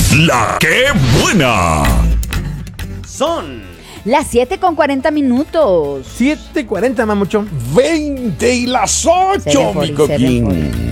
La que buena. Son las 7:40. 7:40, mamucho. 20 y las 8, mi Se ve por coquín.